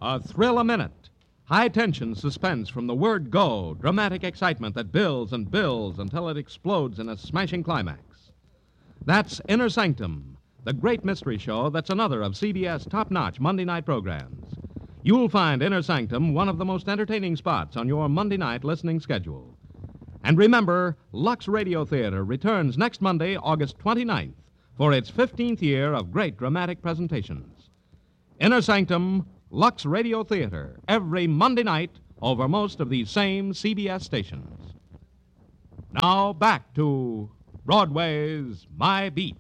A thrill a minute. High tension suspense from the word go. Dramatic excitement that builds and builds until it explodes in a smashing climax. That's Inner Sanctum, the great mystery show that's another of CBS top-notch Monday night programs. You'll find Inner Sanctum one of the most entertaining spots on your Monday night listening schedule. And remember, Lux Radio Theater returns next Monday, August 29th, for its 15th year of great dramatic presentations. Inner Sanctum, Lux Radio Theater, every Monday night over most of these same CBS stations. Now back to Broadway's My Beat.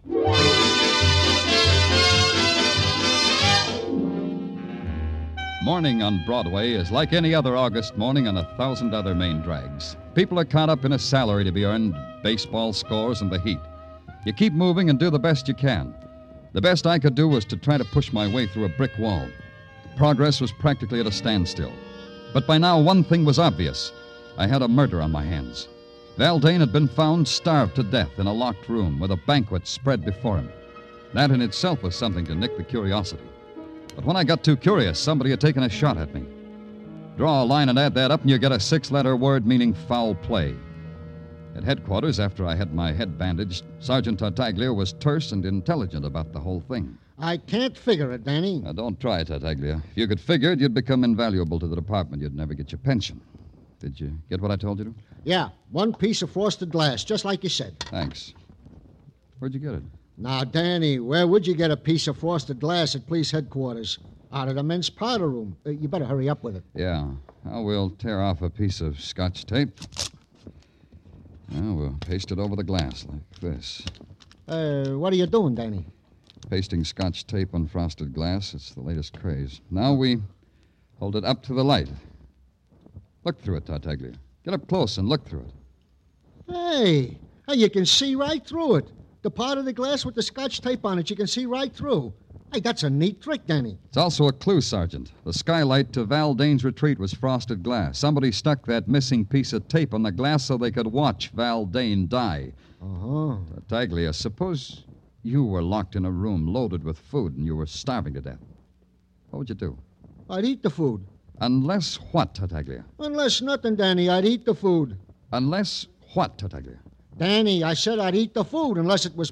Morning on Broadway is like any other August morning on 1,000 other main drags. People are caught up in a salary to be earned, baseball scores, and the heat. You keep moving and do the best you can. The best I could do was to try to push my way through a brick wall. Progress was practically at a standstill. But by now, one thing was obvious. I had a murder on my hands. Valdane had been found starved to death in a locked room with a banquet spread before him. That in itself was something to nick the curiosity. But when I got too curious, somebody had taken a shot at me. Draw a line and add that up, and you get a 6-letter word meaning foul play. At headquarters, after I had my head bandaged, Sergeant Tartaglia was terse and intelligent about the whole thing. I can't figure it, Danny. Now, don't try it, Tartaglia. If you could figure it, you'd become invaluable to the department. You'd never get your pension. Did you get what I told you to? Yeah, one piece of frosted glass, just like you said. Thanks. Where'd you get it? Now, Danny, where would you get a piece of frosted glass at police headquarters? Out of the men's powder room. You better hurry up with it. Yeah. Now, we'll tear off a piece of Scotch tape. Now, we'll paste it over the glass like this. What are you doing, Danny? Pasting Scotch tape on frosted glass. It's the latest craze. Now we hold it up to the light. Look through it, Tartaglia. Get up close and look through it. Hey, you can see right through it. The part of the glass with the Scotch tape on it, you can see right through. Hey, that's a neat trick, Danny. It's also a clue, Sergeant. The skylight to Valdane's retreat was frosted glass. Somebody stuck that missing piece of tape on the glass so they could watch Valdane die. Uh-huh. Tartaglia, suppose you were locked in a room loaded with food and you were starving to death. What would you do? I'd eat the food. Unless what, Tartaglia? Unless nothing, Danny. I'd eat the food. Unless what, Tartaglia? Danny, I said I'd eat the food unless it was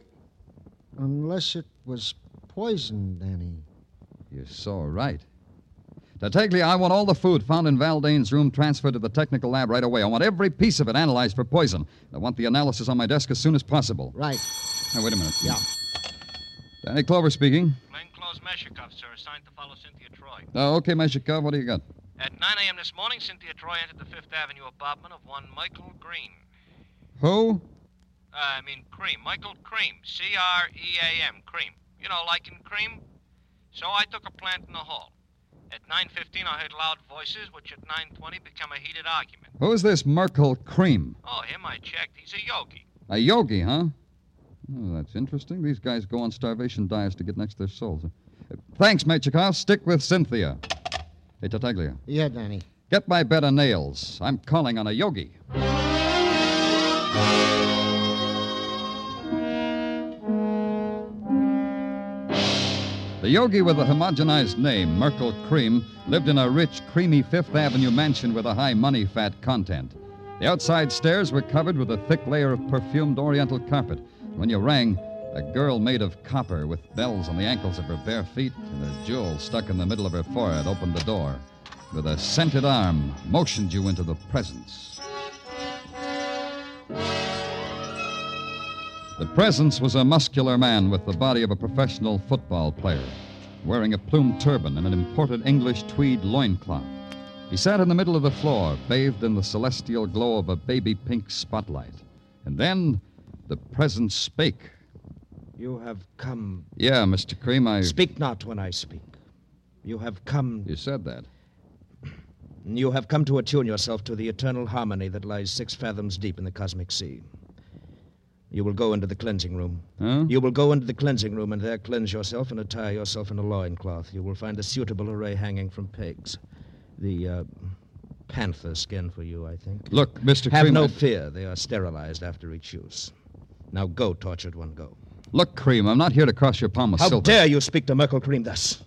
poison, Danny. You're so right. Tartaglia, I want all the food found in Valdane's room transferred to the technical lab right away. I want every piece of it analyzed for poison. I want the analysis on my desk as soon as possible. Right. Now, wait a minute. Yeah. Danny Clover speaking. Plainclothes Meshikov, sir, assigned to follow Cynthia Troy. Oh, okay, Meshikov, what do you got? At 9 a.m. this morning, Cynthia Troy entered the Fifth Avenue apartment of one Michael Green. Who? Cream. Michael Cream. C-R-E-A-M. Cream. You know, like in cream. So I took a plant in the hall. At 9:15, I heard loud voices, which at 9:20 became a heated argument. Who's this Merkel Cream? Oh, him I checked. He's a yogi. A yogi, huh? Oh, that's interesting. These guys go on starvation diets to get next to their souls. Thanks, Mechikov. Stick with Cynthia. Hey, Tartaglia. Yeah, Danny. Get my bed of nails. I'm calling on a yogi. The yogi with a homogenized name, Merkel Cream, lived in a rich, creamy Fifth Avenue mansion with a high money-fat content. The outside stairs were covered with a thick layer of perfumed oriental carpet. When you rang, a girl made of copper with bells on the ankles of her bare feet and a jewel stuck in the middle of her forehead opened the door. With a scented arm, motioned you into the presence. The presence was a muscular man with the body of a professional football player, wearing a plumed turban and an imported English tweed loincloth. He sat in the middle of the floor, bathed in the celestial glow of a baby pink spotlight. And then the presence spake. You have come... Yeah, Mr. Cream, Speak not when I speak. You have come... You said that. You have come to attune yourself to the eternal harmony that lies 6 fathoms deep in the cosmic sea. You will go into the cleansing room. Huh? You will go into the cleansing room and there cleanse yourself and attire yourself in a loincloth. You will find a suitable array hanging from pegs. The panther skin for you, I think. Look, Mr. Cream... Have no fear. They are sterilized after each use. Now go, tortured one, go. Look, Cream, I'm not here to cross your palm with How silver. dare you speak to Merkel Cream thus?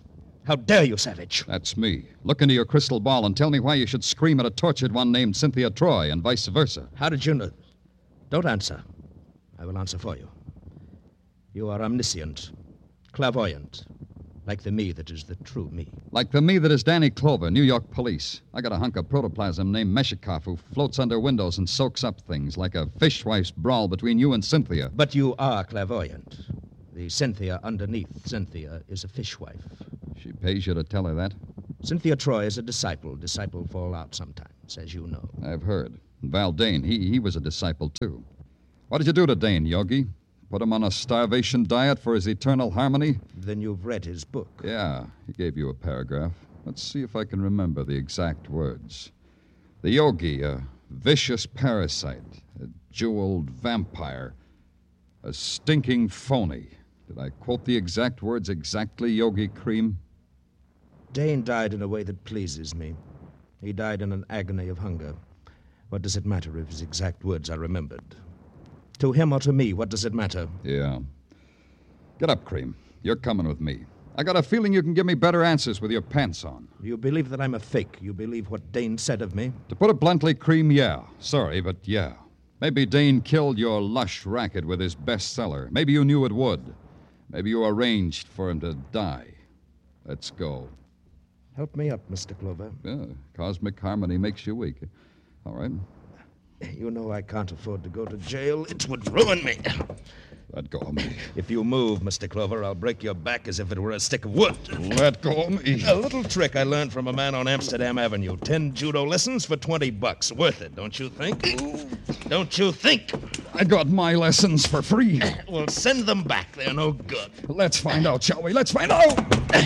How dare you, Savage? That's me. Look into your crystal ball and tell me why you should scream at a tortured one named Cynthia Troy and vice versa. How did you know? Don't answer. I will answer for you. You are omniscient, clairvoyant, like the me that is the true me. Like the me that is Danny Clover, New York police. I got a hunk of protoplasm named Meshikoff who floats under windows and soaks up things like a fishwife's brawl between you and Cynthia. But you are clairvoyant. The Cynthia underneath Cynthia is a fishwife. She pays you to tell her that? Cynthia Troy is a disciple. Disciple fall out sometimes, as you know. I've heard. And Val Dane, he was a disciple, too. What did you do to Dane, Yogi? Put him on a starvation diet for his eternal harmony? Then you've read his book. Yeah, he gave you a paragraph. Let's see if I can remember the exact words. The Yogi, a vicious parasite, a jeweled vampire, a stinking phony. Did I quote the exact words exactly, Yogi Cream? Dane died in a way that pleases me. He died in an agony of hunger. What does it matter if his exact words are remembered? To him or to me, what does it matter? Yeah. Get up, Cream. You're coming with me. I got a feeling you can give me better answers with your pants on. You believe that I'm a fake. You believe what Dane said of me. To put it bluntly, Cream, yeah. Sorry, but yeah. Maybe Dane killed your lush racket with his bestseller. Maybe you knew it would. Maybe you arranged for him to die. Let's go. Help me up, Mr. Clover. Yeah, cosmic harmony makes you weak. All right. You know I can't afford to go to jail. It would ruin me. Let go of me. If you move, Mr. Clover, I'll break your back as if it were a stick of wood. Let go of me. A little trick I learned from a man on Amsterdam Avenue. 10 judo lessons for $20. Worth it, don't you think? Don't you think? I got my lessons for free. Well, send them back. They're no good. Let's find out, shall we? Let's find out.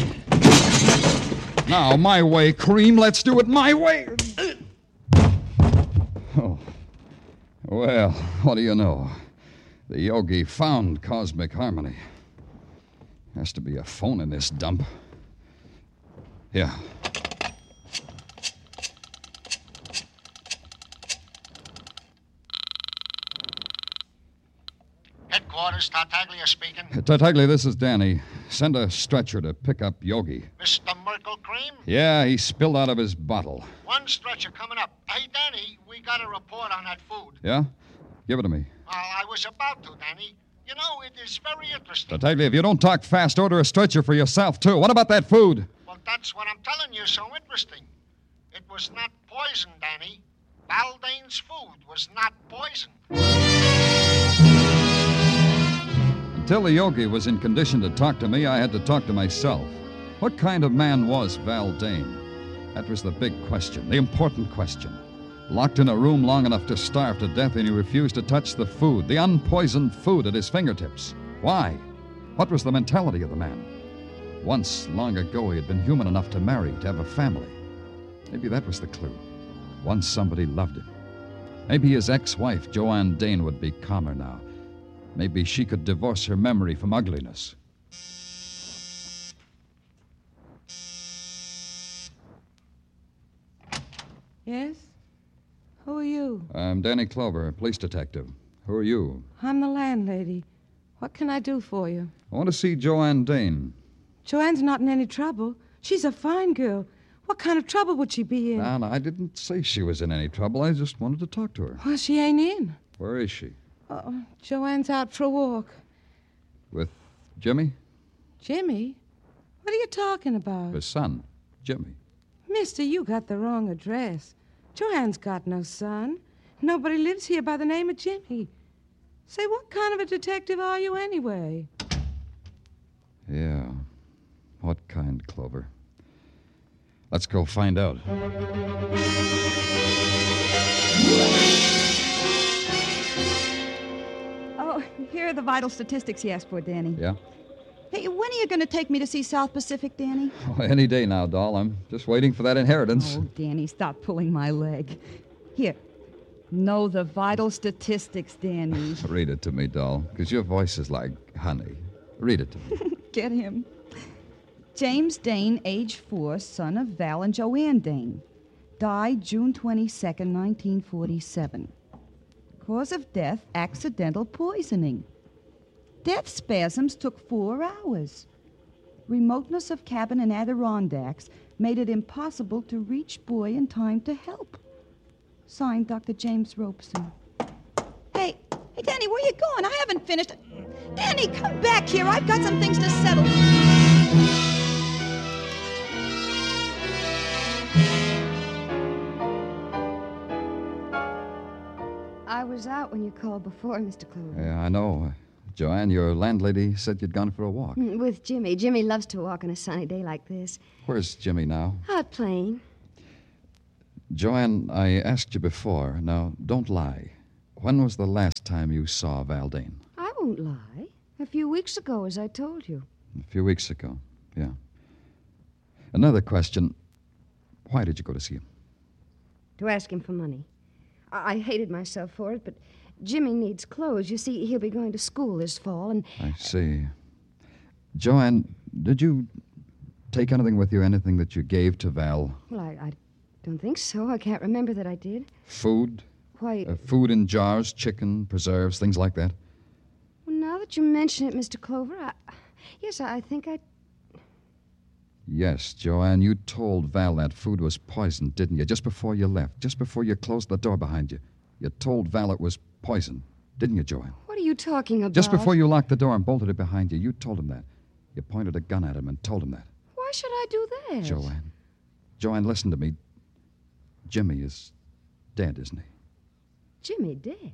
Now, my way, Cream. Let's do it my way. Oh. Well, what do you know? The Yogi found cosmic harmony. Has to be a phone in this dump. Yeah. Headquarters, Tartaglia speaking. Tartaglia, this is Danny. Send a stretcher to pick up Yogi. Mr. Merkel Cream? Yeah, he spilled out of his bottle. One stretcher coming up. Hey, Danny, we got a report on that food. Yeah? Give it to me. I was about to, Danny. You know, it is very interesting. Tartaglia, if you don't talk fast, order a stretcher for yourself, too. What about that food? Well, that's what I'm telling you, so interesting. It was not poison, Danny. Baldane's food was not poison. Until the Yogi was in condition to talk to me, I had to talk to myself. What kind of man was Val Dane? That was the big question, the important question. Locked in a room long enough to starve to death, and he refused to touch the food, the unpoisoned food at his fingertips. Why? What was the mentality of the man? Once, long ago, he had been human enough to marry, to have a family. Maybe that was the clue. Once somebody loved him. Maybe his ex-wife, Joanne Dane, would be calmer now. Maybe she could divorce her memory from ugliness. Yes? Who are you? I'm Danny Clover, police detective. Who are you? I'm the landlady. What can I do for you? I want to see Joanne Dane. Joanne's not in any trouble. She's a fine girl. What kind of trouble would she be in? No, I didn't say she was in any trouble. I just wanted to talk to her. Well, she ain't in. Where is she? Oh, Joanne's out for a walk. With Jimmy? Jimmy? What are you talking about? His son, Jimmy. Mister, you got the wrong address. Joanne's got no son. Nobody lives here by the name of Jimmy. Say, what kind of a detective are you anyway? Yeah. What kind, Clover? Let's go find out. Oh, here are the vital statistics you asked for, Danny. Yeah? Hey, when are you going to take me to see South Pacific, Danny? Oh, any day now, doll. I'm just waiting for that inheritance. Oh, Danny, stop pulling my leg. Here. Know the vital statistics, Danny. Read it to me, doll, because your voice is like honey. Read it to me. Get him. James Dane, age 4, son of Val and Joanne Dane. Died June 22nd, 1947. Cause of death, accidental poisoning. Death spasms took 4 hours. Remoteness of cabin in Adirondacks made it impossible to reach boy in time to help. Signed, Dr. James Robeson. Hey, Danny, where you going? I haven't finished. Danny, come back here. I've got some things to settle. I was out when you called before, Mr. Clover. Yeah, I know. Joanne, your landlady said you'd gone for a walk. With Jimmy. Jimmy loves to walk on a sunny day like this. Where's Jimmy now? Out playing. Joanne, I asked you before. Now, don't lie. When was the last time you saw Valdane? I won't lie. A few weeks ago, as I told you. A few weeks ago, yeah. Another question. Why did you go to see him? To ask him for money. I hated myself for it, but Jimmy needs clothes. You see, he'll be going to school this fall, and... I see. Joanne, did you take anything with you, anything that you gave to Val? Well, I don't think so. I can't remember that I did. Food? Why... food in jars, chicken, preserves, things like that? Well, now that you mention it, Mr. Clover, yes, I think I... Yes, Joanne, you told Val that food was poisoned, didn't you? Just before you left, just before you closed the door behind you. You told Val it was poison, didn't you, Joanne? What are you talking about? Just before you locked the door and bolted it behind you, you told him that. You pointed a gun at him and told him that. Why should I do that? Joanne, listen to me. Jimmy is dead, isn't he? Jimmy dead?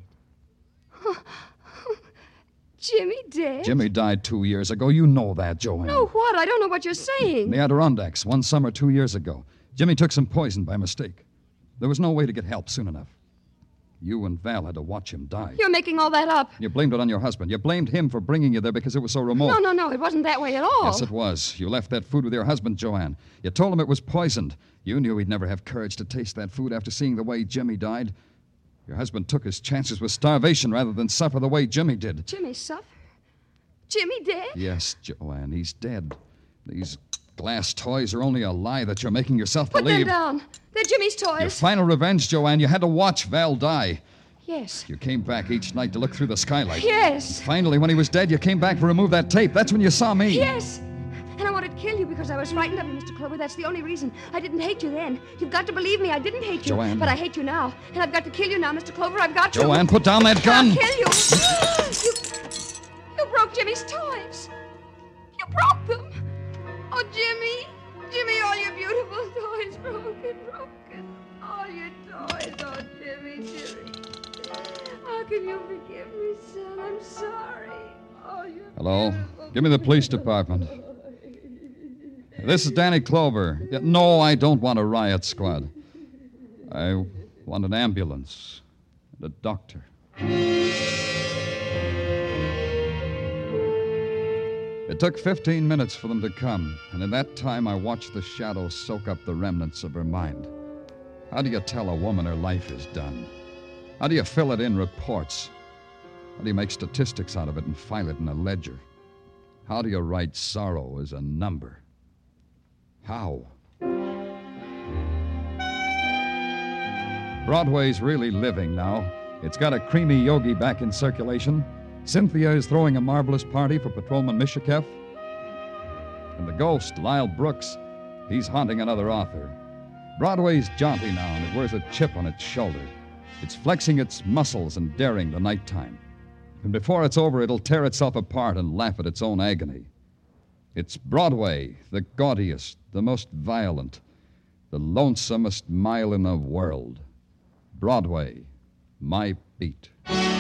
Jimmy dead? Jimmy died 2 years ago. You know that, Joanne. No, what? I don't know what you're saying. In the Adirondacks, one summer 2 years ago. Jimmy took some poison by mistake. There was no way to get help soon enough. You and Val had to watch him die. You're making all that up. You blamed it on your husband. You blamed him for bringing you there because it was so remote. No, it wasn't that way at all. Yes, it was. You left that food with your husband, Joanne. You told him it was poisoned. You knew he'd never have courage to taste that food after seeing the way Jimmy died. Your husband took his chances with starvation rather than suffer the way Jimmy did. Jimmy suffer? Jimmy dead? Yes, Joanne, he's dead. These glass toys are only a lie that you're making yourself Put believe. them down. They're Jimmy's toys. Your final revenge, Joanne. You had to watch Val die. Yes. You came back each night to look through the skylight. Yes. Finally, when he was dead, you came back to remove that tape. That's when you saw me. Yes. And I wanted to kill you because I was frightened of you, Mr. Clover. That's the only reason. I didn't hate you then. You've got to believe me. I didn't hate you. Joanne. But I hate you now. And I've got to kill you now, Mr. Clover. I've got to. Joanne, put down that gun. I'll kill you. You broke Jimmy's toys. You broke them. Oh, Jimmy. Jimmy, all your beautiful toys broken. All your toys. Oh, Jimmy. How can you forgive me, son? I'm sorry. Oh, you're Hello? beautiful. Give me the police department. This is Danny Clover. No, I don't want a riot squad. I want an ambulance and a doctor. It took 15 minutes for them to come, and in that time I watched the shadow soak up the remnants of her mind. How do you tell a woman her life is done? How do you fill it in reports? How do you make statistics out of it and file it in a ledger? How do you write sorrow as a number? How? Broadway's really living now. It's got a creamy yogi back in circulation. Cynthia is throwing a marvelous party for Patrolman Mishikev. And the ghost, Lyle Brooks, he's haunting another author. Broadway's jaunty now, and it wears a chip on its shoulder. It's flexing its muscles and daring the nighttime. And before it's over, it'll tear itself apart and laugh at its own agony. It's Broadway, the gaudiest, the most violent, the lonesomest mile in the world. Broadway, my beat.